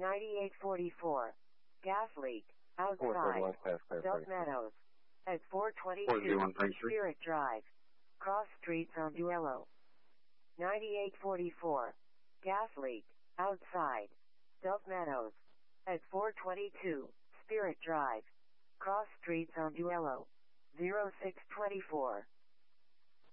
9844. Gas leak. Outside. Dove Meadows. At 422. Spirit Drive. Cross Streets on Duello. 9844. Gas leak. Outside. Dove Meadows. At 422. Spirit Drive. Cross Streets on Duello. 0624.